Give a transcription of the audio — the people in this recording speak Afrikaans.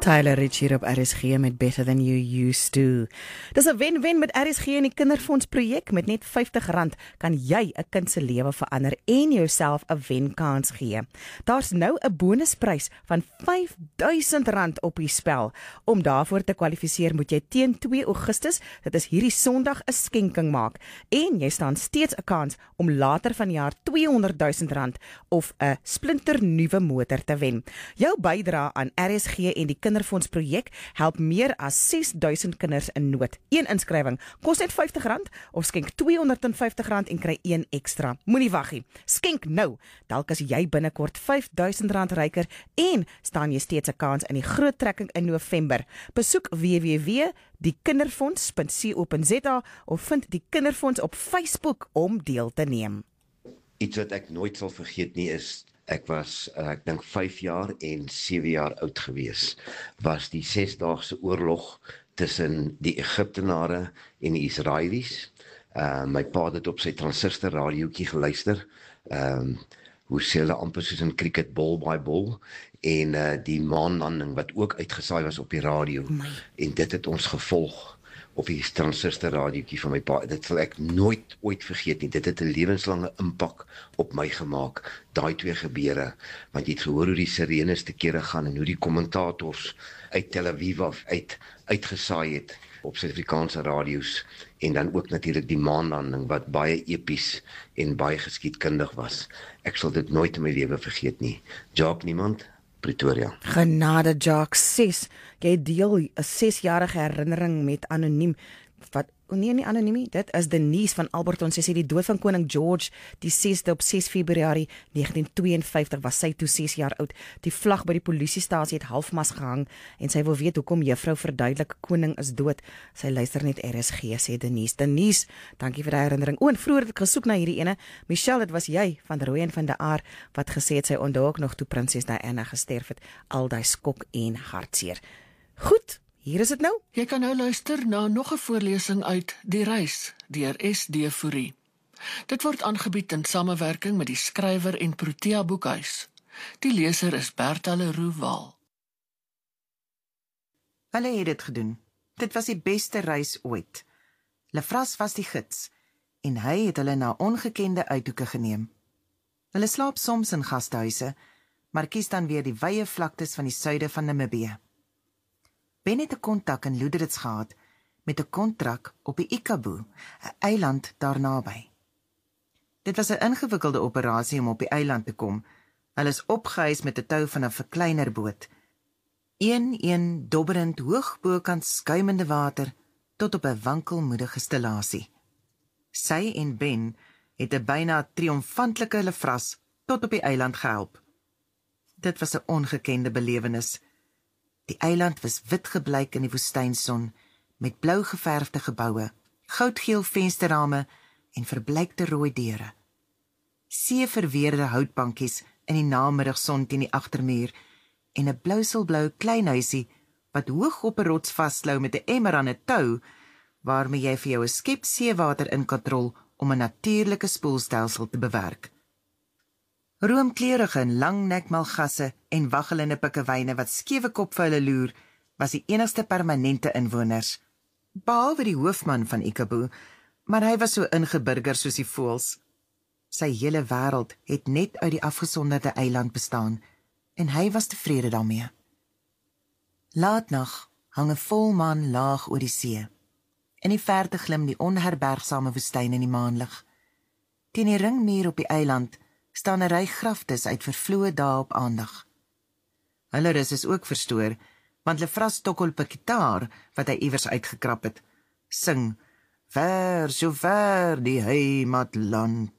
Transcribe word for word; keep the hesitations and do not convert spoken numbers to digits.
Tyler Rich hier op R S G met Better Than You Used To. Dis 'n wen-wen met R S G en die Kinderfonds projek. Met net vyftig rand kan jy 'n kind se lewe verander en jouself 'n wenkans gee. Daar's nou 'n bonusprys van vyf duisend rand op die spel. Om daarvoor te kwalifiseer moet jy teen twee Augustus, dit is hierdie Sondag, 'n skenking maak. En jy staan steeds 'n kans om later vanjaar tweehonderd duisend rand of 'n splinternuwe motor te wen. Jou bydrae aan R S G en die Kinderfonds projek help meer as ses duisend kinders in nood. Een inskrywing kos net vyftig rand of skenk tweehonderdvyftig rand en kry een ekstra. Moenie wag nie. Skenk nou. Dalk as jy binnekort vyf duisend rand ryker en staan jy steeds 'n kans in die groot trekking in November. Besoek w w w punt die kinderfonds punt co punt z a of vind die Kinderfonds op Facebook om deel te neem. Iets wat ek nooit sal vergeet nie is, ek was, uh, ek dink vyf jaar en sewe jaar oud gewees, was die sesdaagse oorlog tussen die Egiptenare en die Israelies. Uh, my pa het op sy transistor radiootjie geluister, um, hoe sê hulle amper soos in cricket, ball by ball, en uh, die maanlanding wat ook uitgesaai was op die radio, My. en dit het ons gevolg op die transistor radiootjie van my pa. Dit sal ek nooit ooit vergeet nie. Dit het 'n lewenslange impak op my gemaak, daai twee gebeure, want jy het gehoor hoe die sirenes te kere gaan en hoe die kommentators uit Tel Aviv af uit uitgesaai het op Suid-Afrikaanse radio's, en dan ook natuurlik die maanlanding wat baie epies en baie geskiedkundig was. Ek sal dit nooit in my lewe vergeet nie. Jacques Niemand, Pretoria. Genade Jacques, ses. Jy deel 'n sesjarige herinnering met anoniem. Wat, oh nee, nie anoniem, dit is Denise van Alberton. Sy sê die dood van koning George die sesde op ses Februarie negentien twee en vyftig was sy toe ses jaar oud. Die vlag by die polisiestasie het halfmas gehang en sy wil weet hoekom juffrou verduidelik koning is dood. Sy luister net R S G, sê Denise. Denise, dankie vir die herinnering. O, en vroeër het ek gesoek na hierdie ene. Michelle, dit was jy van Rooyen van der Aar wat gesê het sy onthou ook nog toe prinses Diana gesterf het, al daai skok en hartseer. Goed. Hier is dit nou. Jy kan nou luister na nog 'n voorlesing uit Die Reis deur S D Fourie. Dit word aangebied in samewerking met die skrywer en Protea Boekhuis. Die leser is Bertha Leroux Waal. Hulle het dit gedoen. Dit was die beste reis ooit. Lefras was die gids en hy het hulle na ongekende uithoeke geneem. Hulle slaap soms in gastehuise, maar kies dan weer die wye vlaktes van die suide van Namibië. Ben het 'n kontak in Loederits gehad met 'n kontrak op die Ikabu, 'n eiland daar naby. Dit was 'n ingewikkelde operasie om op die eiland te kom. Hulle is opgehuis met 'n tou van 'n verkleiner boot. Een-een dobberend hoog bokant skuimende water tot op 'n wankelmoedige stellasie. Sy en Ben het 'n byna triomfantelike Lefras tot op die eiland gehelp. Dit was 'n ongekende belewenis. Die eiland was wit gebleik in die woestynson, met blou geverfde geboue, goudgeel vensterrame en verbleikte rooi deure. Seeverweerde houtbankies in die namiddagson teen die agtermuur en 'n blouselblou kleinhuisie wat hoog op 'n rots vaslou met 'n emmer aan 'n tou, waarmee jy vir jou 'n skep seewater in kan rol om 'n natuurlike spoelstelsel te bewerk. Roomkleurige en langnek malgasse en waggelende pikkewyne wat skewe kop vir hulle loer, was die enigste permanente inwoners. Behalwe die hoofman van Ikabu, maar hy was so ingeburger soos die voëls. Sy hele wêreld het net uit die afgesonderde eiland bestaan, en hy was tevrede daarmee. Laatnag hang 'n volmaan laag oor die see. In die verte glim die onherbergsame woestyn in die maanlig. Teen die ringmuur op die eiland staan 'n ry graftes uit vervloë dae op aandag. Hulle rus is ook verstoor, want Lefras tokkel op 'n gitaar wat hy iewers uitgekrap het, sing, ver, so ver die heimatland.